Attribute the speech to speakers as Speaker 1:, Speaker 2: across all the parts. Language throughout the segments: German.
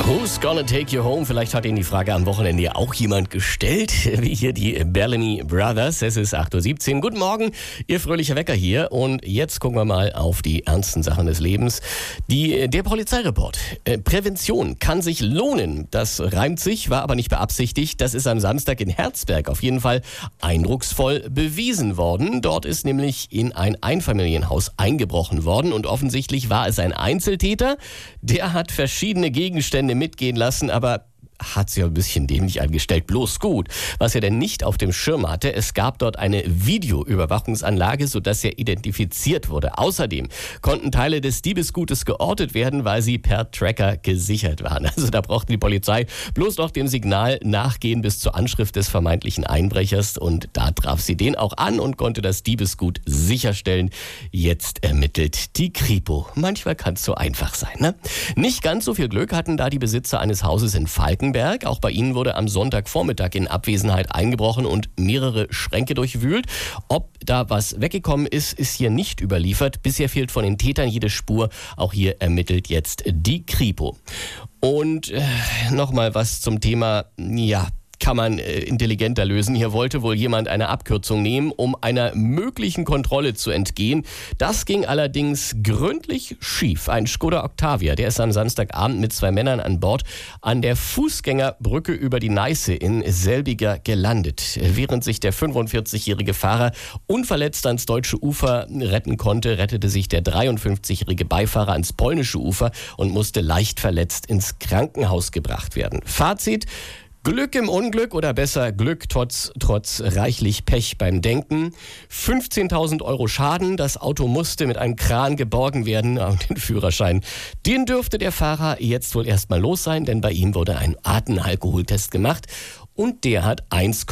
Speaker 1: Who's gonna take you home? Vielleicht hat Ihnen die Frage am Wochenende ja auch jemand gestellt, wie hier die Bellamy Brothers. Es ist 8:17 Uhr. Guten Morgen, Ihr fröhlicher Wecker hier. Und jetzt gucken wir mal auf die ernsten Sachen des Lebens. Der Polizeireport. Prävention kann sich lohnen. Das reimt sich, war aber nicht beabsichtigt. Das ist am Samstag in Herzberg auf jeden Fall eindrucksvoll bewiesen worden. Dort ist nämlich in ein Einfamilienhaus eingebrochen worden und offensichtlich war es ein Einzeltäter. Der hat verschiedene Gegenstände mitgehen lassen, aber hat sich ein bisschen dämlich angestellt. Bloß gut. Was er denn nicht auf dem Schirm hatte, es gab dort eine Videoüberwachungsanlage, sodass er identifiziert wurde. Außerdem konnten Teile des Diebesgutes geortet werden, weil sie per Tracker gesichert waren. Also da brauchte die Polizei bloß noch dem Signal nachgehen bis zur Anschrift des vermeintlichen Einbrechers. Und da traf sie den auch an und konnte das Diebesgut sicherstellen. Jetzt ermittelt die Kripo. Manchmal kann es so einfach sein, ne? Nicht ganz so viel Glück hatten da die Besitzer eines Hauses in Falkenberg. Auch bei ihnen wurde am Sonntagvormittag in Abwesenheit eingebrochen und mehrere Schränke durchwühlt. Ob da was weggekommen ist, ist hier nicht überliefert. Bisher fehlt von den Tätern jede Spur. Auch hier ermittelt jetzt die Kripo. Und nochmal was zum Thema, kann man intelligenter lösen. Hier wollte wohl jemand eine Abkürzung nehmen, um einer möglichen Kontrolle zu entgehen. Das ging allerdings gründlich schief. Ein Skoda Octavia, der ist am Samstagabend mit 2 Männern an Bord an der Fußgängerbrücke über die Neiße in Selbiger gelandet. Während sich der 45-jährige Fahrer unverletzt ans deutsche Ufer retten konnte, rettete sich der 53-jährige Beifahrer ans polnische Ufer und musste leicht verletzt ins Krankenhaus gebracht werden. Fazit: Glück im Unglück oder besser Glück trotz reichlich Pech beim Denken. 15.000 Euro Schaden, das Auto musste mit einem Kran geborgen werden und den Führerschein, den dürfte der Fahrer jetzt wohl erstmal los sein, denn bei ihm wurde ein Atemalkoholtest gemacht und der hat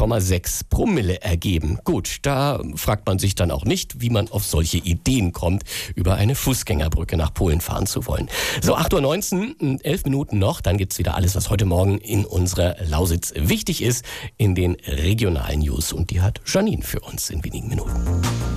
Speaker 1: 1,6 Promille ergeben. Gut, da fragt man sich dann auch nicht, wie man auf solche Ideen kommt, über eine Fußgängerbrücke nach Polen fahren zu wollen. So, 8:19 Uhr, 11 Minuten noch, dann gibt's wieder alles, was heute Morgen in unserer Lausitz wichtig ist, in den regionalen News. Und die hat Janine für uns in wenigen Minuten.